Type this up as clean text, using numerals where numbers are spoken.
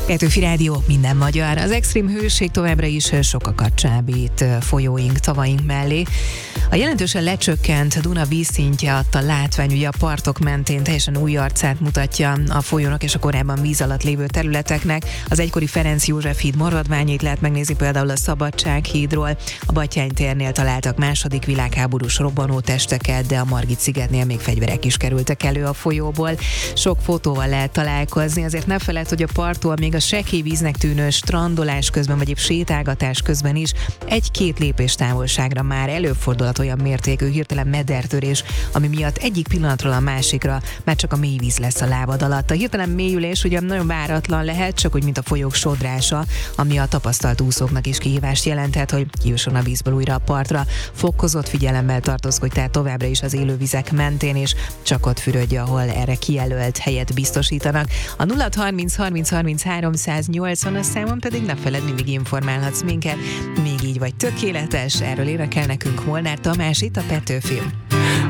Petőfi Rádió, minden magyar. Az extrém hőség továbbra is sokakat csábít folyóink, tavaink mellé. A jelentősen lecsökkent Duna vízszintje adta látvány, ugye a partok mentén teljesen új arcát mutatja a folyónak és a korábban víz alatt lévő területeknek. Az egykori Ferenc József híd maradványait lehet megnézni például a Szabadsághídról. A Batthyány térnél találtak második világháborús robbanótesteket, de a Margit-szigetnél még fegyverek is kerültek elő a folyóból. Sok fotóval lehet találkozni, azért ne feledd, hogy a parttól még a sekély víznek tűnő strandolás közben vagy épp sétálgatás közben is egy-két lépés távolságra már előfordulhat olyan mértékű hirtelen medertörés, ami miatt egyik pillanatról a másikra már csak a mély víz lesz a lábad alatt. A hirtelen mélyülés ugye nagyon váratlan lehet, csak úgy, mint a folyók sodrása, ami a tapasztalt úszóknak is kihívást jelenthet, hogy kijusson a vízből újra a partra. Fokozott figyelemmel tartózkodj tehát továbbra is az élővizek mentén, és csak ott fürödj, ahol erre kijelölt helyet biztosítanak. A 0630 30 30 380 a számon pedig ne feledd, mindig informálhatsz minket. Még így vagy tökéletes, erről énekel nekünk Molnár Tamás itt a Petőfin.